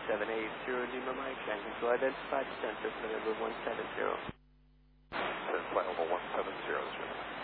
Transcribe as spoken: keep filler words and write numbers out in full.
seven eight zero Lima Mike, and control identified, descent for flight over one seven zero. Descent flight over one seven zero, zero.